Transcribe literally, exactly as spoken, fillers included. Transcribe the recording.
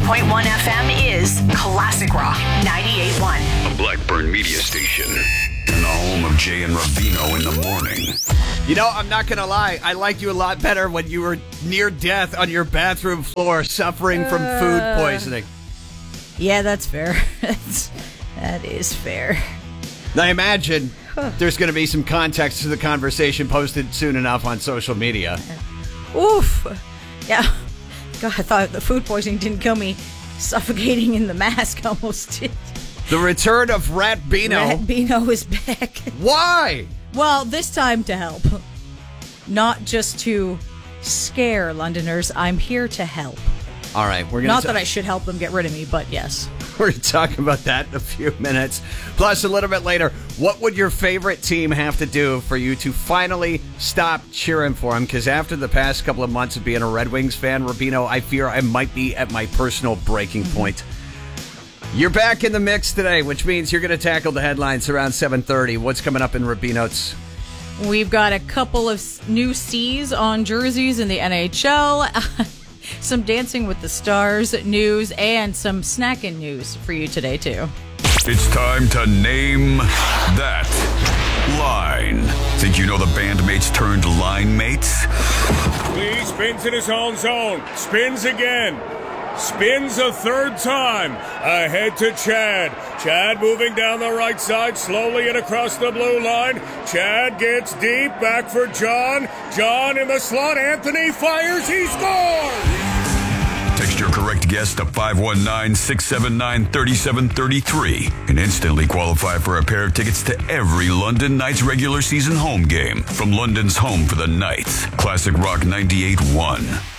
point one F M is Classic Rock ninety-eight point one. A Blackburn media station. And the home of Jay and Ravino in the morning. You know, I'm not going to lie. I liked you a lot better when you were near death on your bathroom floor suffering from Uh, food poisoning. Yeah, that's fair. That's, that is fair. Now, I imagine there's going to be some context to the conversation posted soon enough on social media. Oof. Yeah. God, I thought the food poisoning didn't kill me. Suffocating in the mask almost did. The return of Rat Bino. Rat Bino is back. Why? Well, this time to help. Not just to scare Londoners. I'm here to help. All right, we're going to Not that I should help them get rid of me, but yes. We're going to talk about that in a few minutes. Plus, a little bit later, what would your favorite team have to do for you to finally stop cheering for them? Because after the past couple of months of being a Red Wings fan, Rubino, I fear I might be at my personal breaking point. You're back in the mix today, which means you're going to tackle the headlines around seven thirty. What's coming up in Rubino's? We've got a couple of new C's on jerseys in the N H L. Some Dancing with the Stars news and some snacking news for you today, too. It's time to name that line. Think you know the bandmates turned line mates? Lee spins in his own zone. Spins again. Spins a third time. Ahead to Chad. Chad moving down the right side slowly and across the blue line. Chad gets deep. Back for John. John in the slot. Anthony fires. He scores! Text your correct guess to five one nine, six seven nine, three seven three three and instantly qualify for a pair of tickets to every London Knights regular season home game from London's home for the Knights. Classic Rock ninety-eight point one.